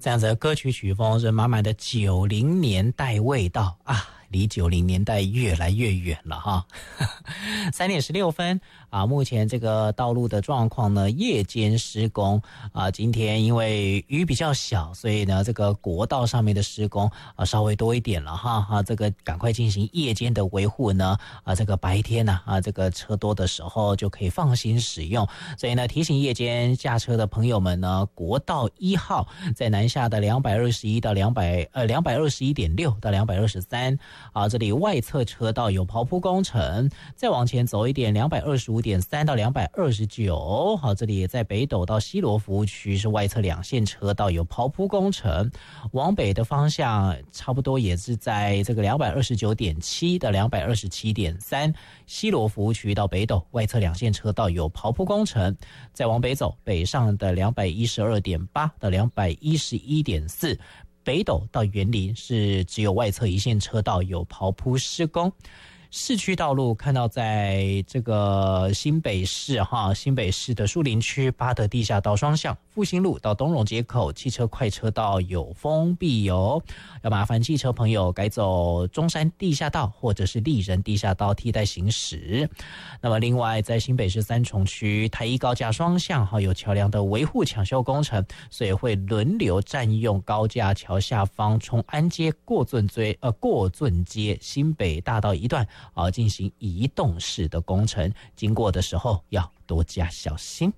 这样子的歌曲曲风是满满的90年代味道啊，离90年代越来越远了哈。3点16分啊，目前这个道路的状况呢，夜间施工啊，今天因为雨比较小，所以呢，这个国道上面的施工啊稍微多一点了哈，这个赶快进行夜间的维护呢，这个白天呢这个车多的时候就可以放心使用，所以呢，提醒夜间驾车的朋友们呢，国道1号在南下的221到221.6到223啊，这里外侧车道有刨铺工程，再往前走一点225.3到229，好，这里在北斗到西螺服务区是外侧2线车道有刨铺工程，往北的方向差不多也是在这个229.7到227.3，西螺服务区到北斗外侧2线车道有刨铺工程，再往北走，北上的212.8到211.4。北斗到园林是只有外侧1线车道有刨铺施工。市区道路看到在这个新北市的树林区八德地下道双向，复兴路到东荣街口汽车快车道有封闭哦，要麻烦汽车朋友改走中山地下道或者是立人地下道替代行驶。那么另外在新北市三重区台一高架双向有桥梁的维护抢修工程，所以会轮流占用高架桥下方崇安街过圳街新北大道一段进行移动式的工程，经过的时候要多加小心。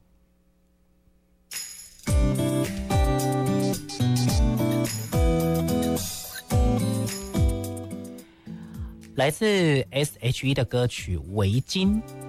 来自 SHE 的歌曲《围巾》。